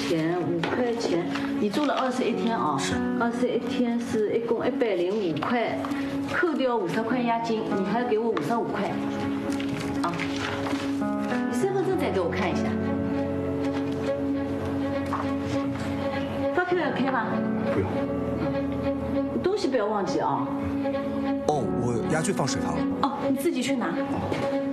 钱5块钱，你住了21天啊？ 是。 21天是一共105块，扣掉50块押金，你还要给我55块。啊，你身份证再给我看一下。发票要开吗？ 不用。 东西不要忘记啊。 哦，我牙具放水房了。 哦，你自己去拿。